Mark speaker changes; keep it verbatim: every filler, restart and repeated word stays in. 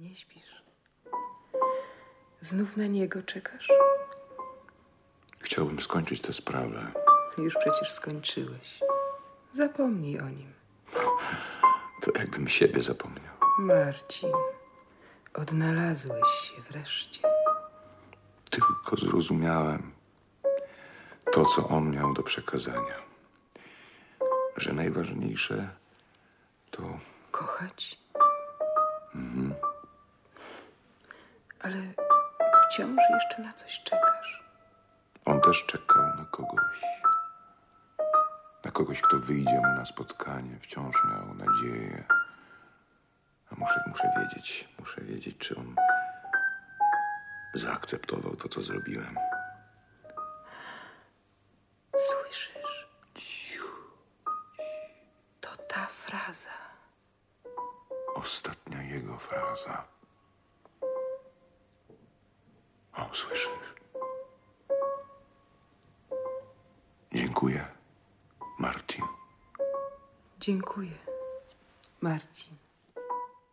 Speaker 1: Nie śpisz. Znów na niego czekasz?
Speaker 2: Chciałbym skończyć tę sprawę.
Speaker 1: Już przecież skończyłeś. Zapomnij o nim.
Speaker 2: To jakbym siebie zapomniał.
Speaker 1: Marcin, odnalazłeś się wreszcie.
Speaker 2: Tylko zrozumiałem to, co on miał do przekazania. Że najważniejsze to...
Speaker 1: Kochać?
Speaker 2: Mhm.
Speaker 1: Ale wciąż jeszcze na coś czekasz.
Speaker 2: On też czekał na kogoś. Na kogoś, kto wyjdzie mu na spotkanie. Wciąż miał nadzieję. A muszę, muszę wiedzieć, muszę wiedzieć, czy on zaakceptował to, co zrobiłem.
Speaker 1: Słyszysz? To ta fraza.
Speaker 2: Ostatnia jego fraza. O, słyszysz? Dziękuję, Martin.
Speaker 1: Dziękuję, Marcin.